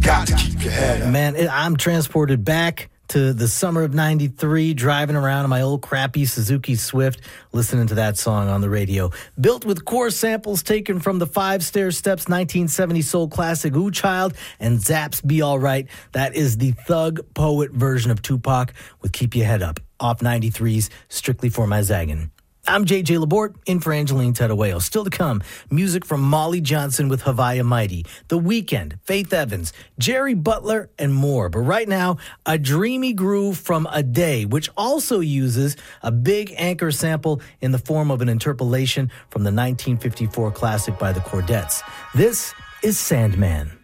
got to keep your head up. Man, I'm transported back to the summer of 93, driving around in my old crappy Suzuki Swift, listening to that song on the radio. Built with core samples taken from the Five Stair Steps 1970 soul classic Ooh Child and Zapp's Be Alright. That is the Thug Poet version of Tupac with Keep Your Head Up, off 93's Strictly for My Zaggin'. I'm JJ Laborde, in for Angeline Tedaweo. Still to come, music from Molly Johnson with Havaya Mighty, The Weeknd, Faith Evans, Jerry Butler, and more. But right now, a dreamy groove from A Day, which also uses a big anchor sample in the form of an interpolation from the 1954 classic by the Chordettes. This is Sandman.